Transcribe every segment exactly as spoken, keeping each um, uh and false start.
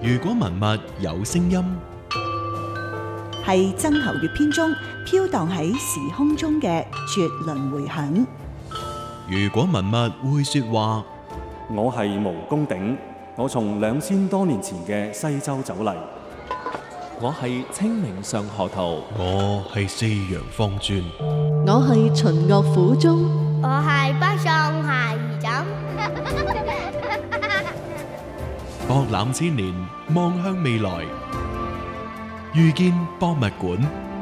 如果文物有聲音， 係曾侯乙編中飄蕩喺時空中嘅絕倫迴響。 如果文物會說話， 我係毛公鼎，我從兩千多年前嘅西周走嚟。 我係清明上河圖， 我係四陽方尊， 我係秦樂府中， 我係北宋下二枕。 博覽千年，望向未來，遇見博物館。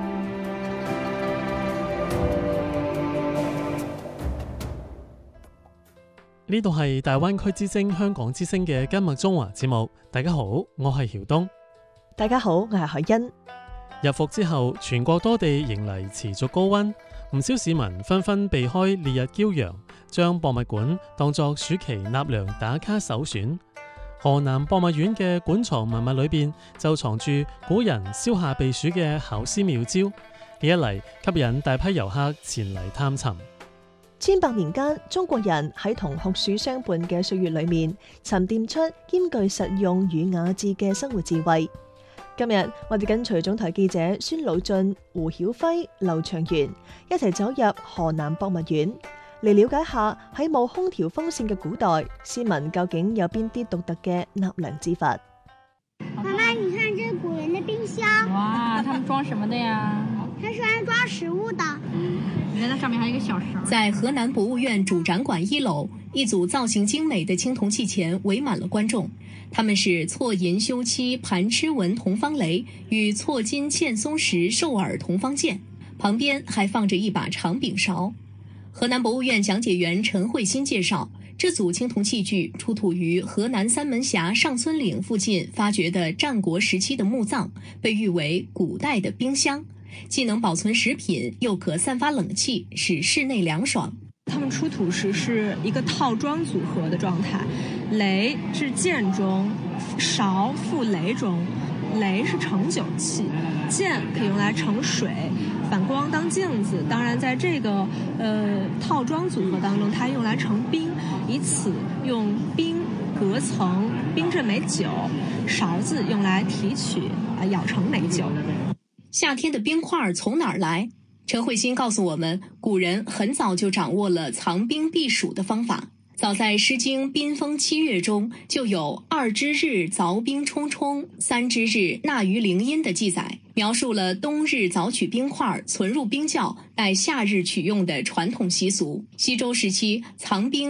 呢度係大灣區之聲香港之聲嘅今日中華節目。大家好，我係曉東。 大家好，我係海欣。 入伏之後，全國多地迎嚟持續高溫，唔少市民紛紛避開烈日驕陽，將博物館當作暑期納涼打卡首選。河南博物院嘅館藏文物裏邊就藏住古人消夏避暑嘅巧思妙招，一嚟吸引大批遊客前嚟探尋。 千百年間，中國人喺同酷暑相伴嘅歲月裏面，沉澱出兼具實用與雅致嘅生活智慧。今日我哋跟隨總台記者孫魯俊、胡曉輝、劉長元一齊走入河南博物院，嚟了解下喺冇空調風扇嘅古代，市民究竟有邊啲獨特嘅納涼之法。 媽媽，你看這古人的冰箱。 哇，他們裝什麼的呀？ 它是來裝食物的。 嗯，你看它上面還有一個小繩。 在河南博物院主展館一樓，一組造型精美的青銅器前圍滿了觀眾。他們是錯銀修漆盤螭紋銅方雷與錯金嵌松石獸耳銅方劍，旁邊還放着一把長柄勺。河南博物院講解員陳慧欣介紹，這組青銅器具出土於河南三門峽上村嶺附近發掘的戰國時期的墓葬，被譽為古代的冰箱，既能保存食品，又可散發冷氣，使室內涼爽。 他們出土時是一個套裝組合的狀態，雷是劍中，勺附雷中，雷是盛酒器，劍可以用來盛水，反光當鏡子。當然，在這個呃套裝組合當中，它用來盛冰，以此用冰隔層冰鎮美酒，勺子用來提取啊舀成美酒。 夏天的冰塊從哪兒來？陳慧欣告訴我們，古人很早就掌握了藏冰避暑的方法。早在《詩經·賓風七月》中就有“二之日鑿冰充充，三之日納於陵陰”的記載，描述了冬日鑿取冰塊存入冰窖，待夏日取用的傳統習俗。西周時期藏冰